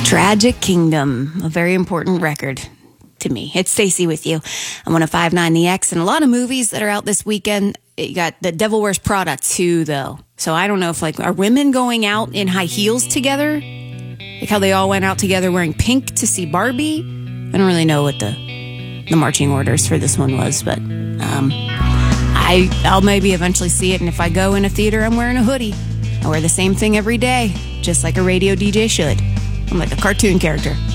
Tragic Kingdom, a very important record to me. It's Stacey with you. I'm on a 5'9" The X, and a lot of movies that are out this weekend. You got The Devil Wears Prada 2, though. So I don't know if, are women going out in high heels together? Like how they all went out together wearing pink to see Barbie? I don't really know what the marching orders for this one was, but I'll maybe eventually see it, and if I go in a theater, I'm wearing a hoodie. I wear the same thing every day, just like a radio DJ should. I'm like a cartoon character.